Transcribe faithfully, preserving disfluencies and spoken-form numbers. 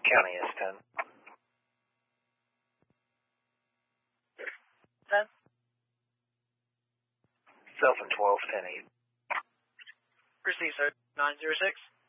County is ten. ten. Self and twelve, ten eight. Receive, sir. nine zero six.